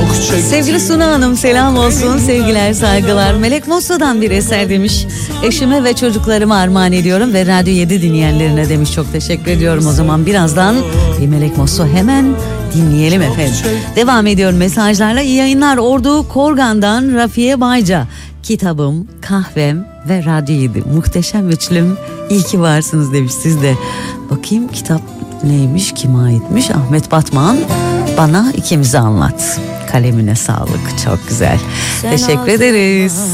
çok çektim. Sevgili Suna Hanım selam olsun, sevgiler saygılar. Melek Mosso'dan bir eser demiş. Eşime ve çocuklarıma armağan ediyorum ve Radyo 7 dinleyenlerine demiş. Çok teşekkür ediyorum. O zaman birazdan bir Melek Mosso hemen dinleyelim efendim. Devam ediyorum mesajlarla. İyi yayınlar. Ordu Korgan'dan Rafiye Bayca. Kitabım, kahvem ve Radyo 7. Muhteşem üçlüm. İyi ki varsınız demiş siz de. Bakayım kitap neymiş, kime aitmiş? Ahmet Batman. Bana ikimizi anlat. Kalemine sağlık. Çok güzel. Teşekkür ederiz.